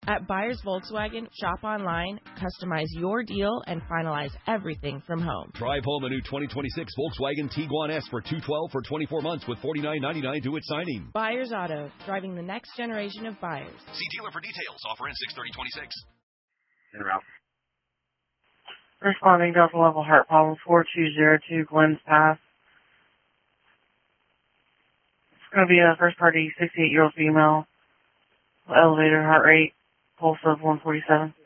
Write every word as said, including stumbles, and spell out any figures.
At Buyers Volkswagen, shop online, customize your deal, and finalize everything from home. Drive home a new twenty twenty-six Volkswagen Tiguan S for two hundred twelve dollars for twenty-four months with forty-nine ninety-nine due at signing. Buyers Auto, driving the next generation of buyers. See dealer for details. Offer in six thirty twenty-six. In route. Responding Delta Level Heart Problem four two zero two Glenn's Pass. It's going to be a first party sixty-eight-year-old female. Elevated heart rate, pulse of one forty-seven.